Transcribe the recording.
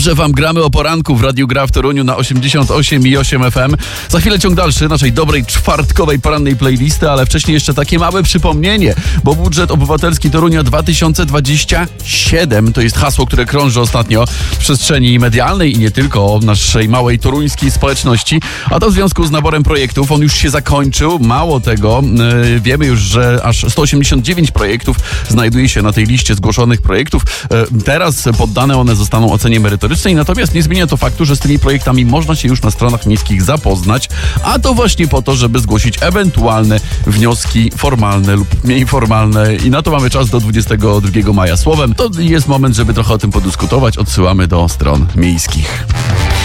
że wam gramy o poranku w Radiu Gra w Toruniu na 88,8 FM. Za chwilę ciąg dalszy naszej dobrej czwartkowej porannej playlisty, ale wcześniej jeszcze takie małe przypomnienie, bo budżet obywatelski Torunia 2027 to jest hasło, które krąży ostatnio w przestrzeni medialnej i nie tylko naszej małej toruńskiej społeczności, a to w związku z naborem projektów. On już się zakończył. Mało tego, wiemy już, że aż 189 projektów znajduje się na tej liście zgłoszonych projektów. Teraz poddane one zostaną ocenie merytorycznej, natomiast nie zmienia to faktu, że z tymi projektami można się już na stronach miejskich zapoznać, a to właśnie po to, żeby zgłosić ewentualne wnioski formalne lub mniej formalne i na to mamy czas do 22 maja. Słowem, to jest moment, żeby trochę o tym podyskutować. Odsyłamy do stron miejskich.